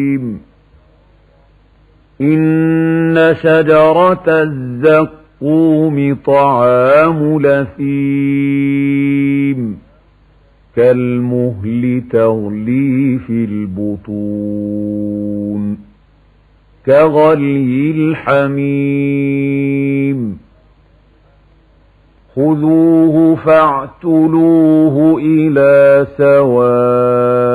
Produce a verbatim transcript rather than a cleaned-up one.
إن شجرة الزقوم طعام لثيم كالمهل تغلي في البطون كغلي الحميم خذوه فاعتلوه إلى سواء